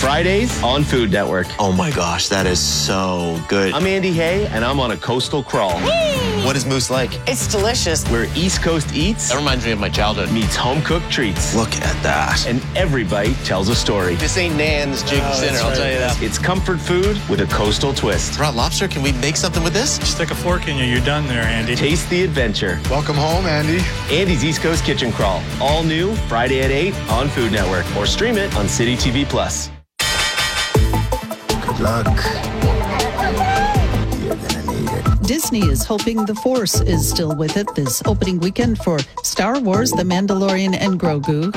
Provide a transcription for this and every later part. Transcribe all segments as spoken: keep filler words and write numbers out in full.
Fridays on Food Network. Oh my gosh, that is so good. I'm Andy Hay, and I'm on a coastal crawl. What is Moose like? It's delicious. Where East Coast eats That reminds me of my childhood. meets home-cooked treats. Look at that. And every bite tells a story. This ain't Nan's chicken Oh, dinner, that's I'll right. tell you that. It's comfort food with a coastal twist. Raw lobster, can we make something with this? Stick a fork in you, you're done there, Andy. Taste the adventure. Welcome home, Andy. Andy's East Coast Kitchen Crawl. All new Friday at eight on Food Network. Or stream it on City T V Plus. Good luck. You're gonna need it. Disney is hoping the Force is still with it this opening weekend for Star Wars, The Mandalorian, and Grogu.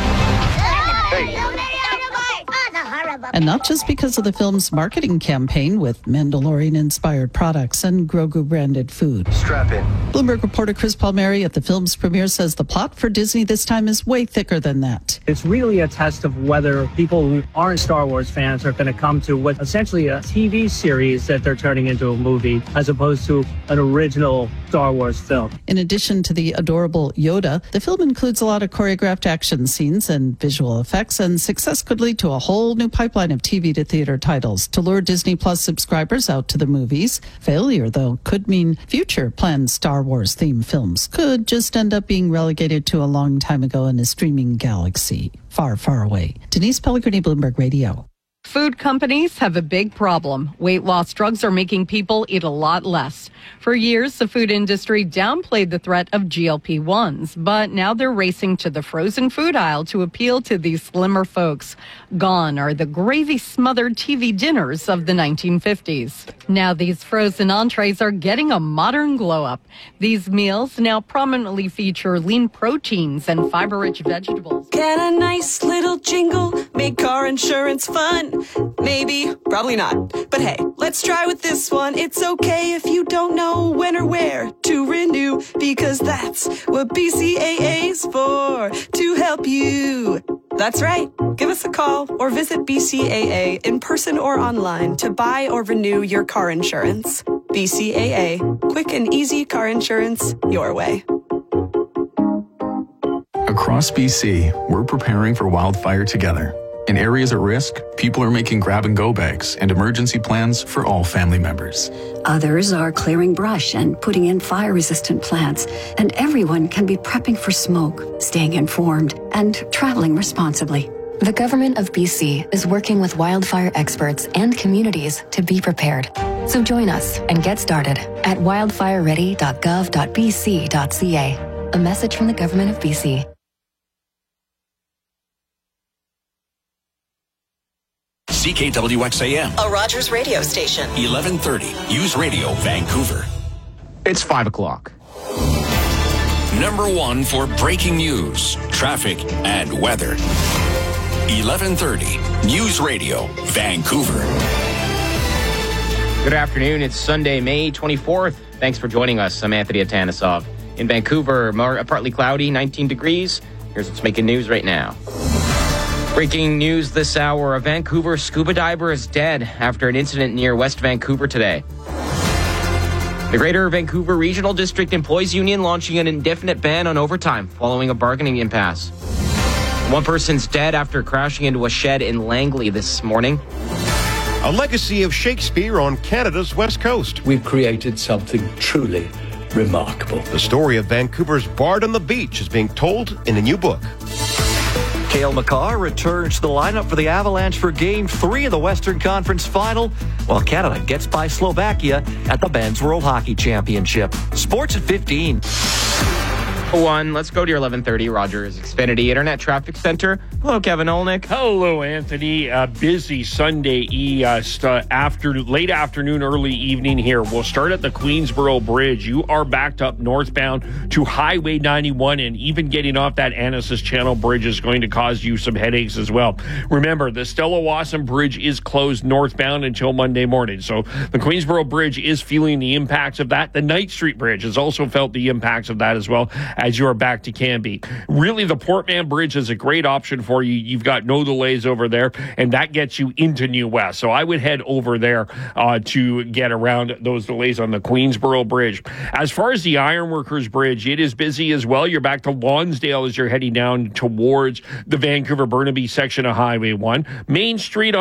And not just because of the film's marketing campaign with Mandalorian-inspired products and Grogu-branded food. Strap in. Bloomberg reporter Chris Palmieri at the film's premiere says the plot for Disney this time is way thicker than that. It's really a test of whether people who aren't Star Wars fans are going to come to what essentially a T V series that they're turning into a movie as opposed to an original Star Wars film. In addition to the adorable Yoda, the film includes a lot of choreographed action scenes and visual effects, and success could lead to a whole new pipeline of T V to theater titles to lure Disney Plus subscribers out to the movies. Failure, though, could mean future planned Star Wars themed films could just end up being relegated to a long time ago in a streaming galaxy far, far away. Denise Pellegrini, Bloomberg Radio. Food companies have a big problem. Weight loss drugs are making people eat a lot less. For years, the food industry downplayed the threat of G L P ones, but now they're racing to the frozen food aisle to appeal to these slimmer folks. Gone are the gravy-smothered T V dinners of the nineteen fifties. Now these frozen entrees are getting a modern glow-up. These meals now prominently feature lean proteins and fiber-rich vegetables. Get a nice little jingle, make car insurance fun. Maybe, probably not. But hey, let's try with this one. It's okay if you don't know when or where to renew, because that's what B C A A's for, to help you. That's right. Give us a call or visit B C A A in person or online to buy or renew your car insurance. B C A A, quick and easy car insurance your way. Across B C, we're preparing for wildfire together. In areas at risk, people are making grab-and-go bags and emergency plans for all family members. Others are clearing brush and putting in fire-resistant plants. And everyone can be prepping for smoke, staying informed, and traveling responsibly. The government of B C is working with wildfire experts and communities to be prepared. So join us and get started at wildfire ready dot gov dot b c dot c a. A message from the government of B C. C K W X A M. A Rogers radio station. eleven thirty. News Radio, Vancouver. It's five o'clock. Number one for breaking news, traffic, and weather. eleven thirty. News Radio, Vancouver. Good afternoon. It's Sunday, May twenty-fourth. Thanks for joining us. I'm Anthony Atanesov. In Vancouver, mar- partly cloudy, nineteen degrees. Here's what's making news right now. Breaking news this hour, a Vancouver scuba diver is dead after an incident near West Vancouver today. The Greater Vancouver Regional District Employees Union launching an indefinite ban on overtime following a bargaining impasse. One person's dead after crashing into a shed in Langley this morning. A legacy of Shakespeare on Canada's west coast. We've created something truly remarkable. The story of Vancouver's Bard on the Beach is being told in a new book. Cale Makar returns to the lineup for the Avalanche for Game three of the Western Conference Final, while Canada gets by Slovakia at the Men's World Hockey Championship. Sports at fifteen. One, let's go to your eleven thirty Rogers Xfinity Internet Traffic Center. Hello, Kevin Olnick. Hello, Anthony. Uh, busy Sunday e, uh, st- after late afternoon, early evening here. We'll start at the Queensboro Bridge. You are backed up northbound to Highway ninety-one, and even getting off that Annacis Channel Bridge is going to cause you some headaches as well. Remember, the Stella Wasson Bridge is closed northbound until Monday morning, so the Queensboro Bridge is feeling the impacts of that. The Knight Street Bridge has also felt the impacts of that as well, as you are back to Canby. Really, the Portman Bridge is a great option for you. You've got no delays over there, and that gets you into New West. So I would head over there uh, to get around those delays on the Queensboro Bridge. As far as the Ironworkers Bridge, it is busy as well. You're back to Lonsdale as you're heading down towards the Vancouver-Burnaby section of Highway one. Main Street